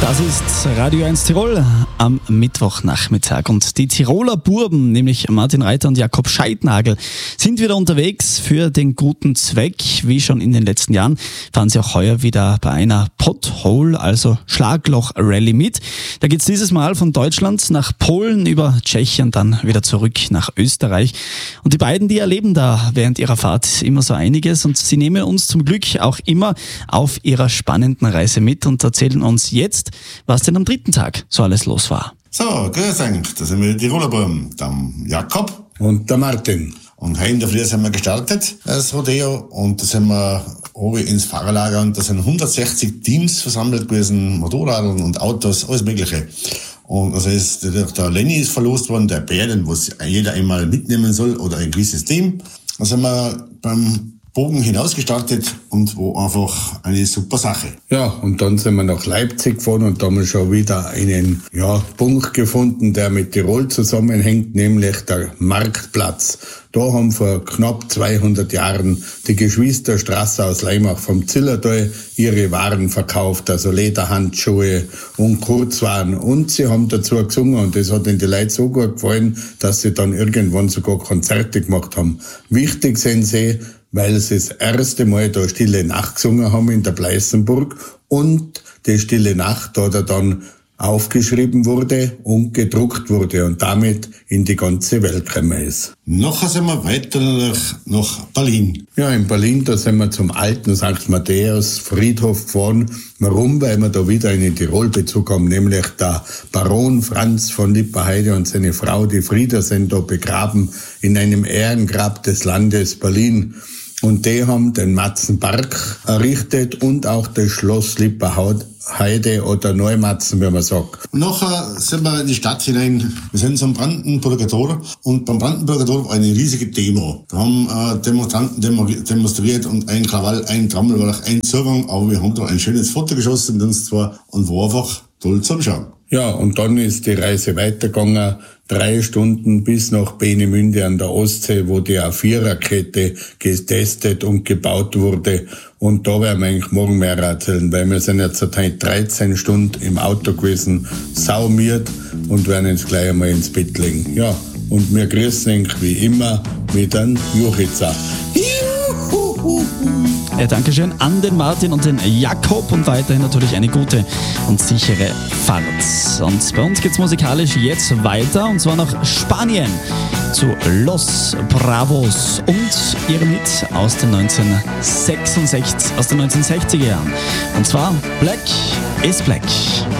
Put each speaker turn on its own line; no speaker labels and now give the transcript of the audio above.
Das ist Radio 1 Tirol am Mittwochnachmittag. Und die Tiroler Burben, nämlich Martin Reiter und Jakob Scheidnagel, sind wieder unterwegs für den guten Zweck. Wie schon in den letzten Jahren fahren sie auch heuer wieder bei einer Pothole, also Schlagloch-Rallye mit. Da geht's dieses Mal von Deutschland nach Polen über Tschechien, dann wieder zurück nach Österreich. Und die beiden, die erleben da während ihrer Fahrt immer so einiges. Und sie nehmen uns zum Glück auch immer auf ihrer spannenden Reise mit und erzählen uns jetzt, was denn am dritten Tag so alles los war.
So, grüß euch, da sind wir die Tiroler Buben, der Jakob
und der Martin.
Und heute in der Früh sind wir gestartet, das Rodeo, und da sind wir oben ins Fahrerlager und da sind 160 Teams versammelt gewesen, Motorräder und Autos, alles Mögliche. Und also der Lenny ist verlost worden, der Bär, den was jeder einmal mitnehmen soll oder ein gewisses Team. Da sind wir beim Bogen hinausgestartet und wo einfach eine super Sache.
Ja, und dann sind wir nach Leipzig gefahren und da haben wir schon wieder einen Punkt gefunden, der mit Tirol zusammenhängt, nämlich der Marktplatz. Da haben vor knapp 200 Jahren die Geschwister Strasser aus Laimach vom Zillertal ihre Waren verkauft, also Lederhandschuhe und Kurzwaren. Und sie haben dazu gesungen und das hat ihnen die Leute so gut gefallen, dass sie dann irgendwann sogar Konzerte gemacht haben. Wichtig sind sie, weil sie das erste Mal da Stille Nacht gesungen haben in der Pleißenburg und die Stille Nacht da dann aufgeschrieben wurde und gedruckt wurde und damit in die ganze Welt gekommen ist.
Nachher sind wir weiter nach Berlin.
Ja, in Berlin, da sind wir zum alten St. Matthäus Friedhof gefahren. Warum? Weil wir da wieder einen Tirol-Bezug haben, nämlich der Baron Franz von Lipperheide und seine Frau, die Frieda, sind da begraben in einem Ehrengrab des Landes Berlin. Und die haben den Matzenpark errichtet und auch das Schloss Lipperheide oder Neumatzen, wie man sagt.
Und nachher sind wir in die Stadt hinein. Wir sind zum Brandenburger Tor und beim Brandenburger Tor war eine riesige Demo. Da haben Demonstranten demonstriert und ein Krawall, ein Trommelwerk, ein Zugang, aber wir haben da ein schönes Foto geschossen mit uns zwei und war einfach toll zum Schauen.
Ja, und dann ist die Reise weitergegangen, 3 Stunden bis nach Peenemünde an der Ostsee, wo die A4-Rakete getestet und gebaut wurde. Und da werden wir eigentlich morgen mehr erzählen, weil wir sind jetzt seit 13 Stunden im Auto gewesen, saumiert und werden jetzt gleich einmal ins Bett legen. Ja, und wir grüßen eigentlich wie immer mit einem Juchitzer.
Ja, Dankeschön an den Martin und den Jakob und weiterhin natürlich eine gute und sichere Fahrt. Und bei uns geht's musikalisch jetzt weiter und zwar nach Spanien zu Los Bravos und ihrem Hit aus den 1960er Jahren. Und zwar Black is Black.